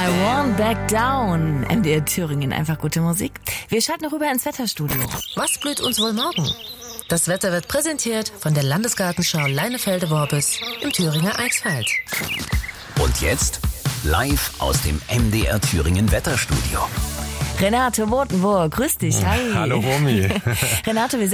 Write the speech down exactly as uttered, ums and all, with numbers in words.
I won't back down. M D R Thüringen, einfach gute Musik. Wir schalten rüber ins Wetterstudio. Was blüht uns wohl morgen? Das Wetter wird präsentiert von der Landesgartenschau Leinefelde-Worbis im Thüringer Eichsfeld. Und jetzt live aus dem M D R Thüringen Wetterstudio. Renate Botenburg, grüß dich. Hi. Hallo Romy. Renate, wir